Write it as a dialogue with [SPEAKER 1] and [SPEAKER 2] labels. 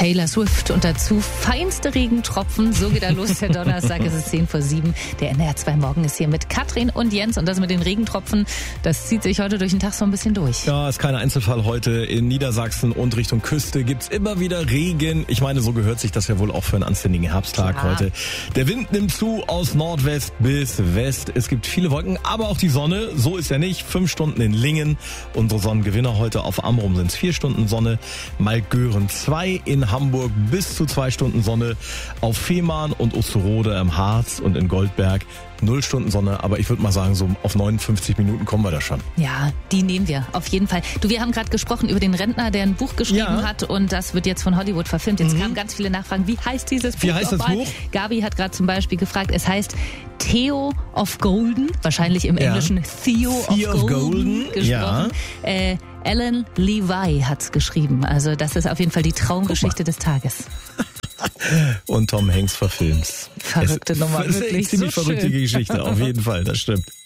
[SPEAKER 1] Taylor Swift und dazu feinste Regentropfen. So geht er los, der Donnerstag, es ist 6:10. Der NDR 2 Morgen ist hier mit Katrin und Jens. Und das mit den Regentropfen, das zieht sich heute durch den Tag so ein bisschen durch.
[SPEAKER 2] Ja, ist kein Einzelfall heute. In Niedersachsen und Richtung Küste gibt's immer wieder Regen. Ich meine, so gehört sich das ja wohl auch für einen anständigen Herbsttag heute. Der Wind nimmt zu aus Nordwest bis West. Es gibt viele Wolken, aber auch die Sonne. So ist er nicht. 5 Stunden in Lingen. Unsere Sonnengewinner heute auf Amrum sind es 4 Stunden Sonne. Malgören 2 in Hamburg bis zu 2 Stunden Sonne. Auf Fehmarn und Osterode im Harz und in Goldberg 0 Stunden Sonne. Aber ich würde mal sagen, so auf 59 Minuten kommen wir da schon.
[SPEAKER 1] Ja, die nehmen wir auf jeden Fall. Du, wir haben gerade gesprochen über den Rentner, der ein Buch geschrieben hat und das wird jetzt von Hollywood verfilmt. Jetzt kamen ganz viele Nachfragen. Wie heißt dieses Buch?
[SPEAKER 2] Wie heißt das Buch?
[SPEAKER 1] Gabi hat gerade zum Beispiel gefragt, es heißt Theo of Golden, wahrscheinlich im Englischen Theo of Golden gesprochen.
[SPEAKER 2] Ja.
[SPEAKER 1] Alan Levi hat's geschrieben. Also das ist auf jeden Fall die Traumgeschichte des Tages.
[SPEAKER 2] Und Tom Hanks verfilmt's.
[SPEAKER 1] Verrückte Nummer,
[SPEAKER 2] wirklich. Das ist eine ziemlich
[SPEAKER 1] so
[SPEAKER 2] verrückte
[SPEAKER 1] schön.
[SPEAKER 2] Geschichte, auf jeden Fall, das stimmt.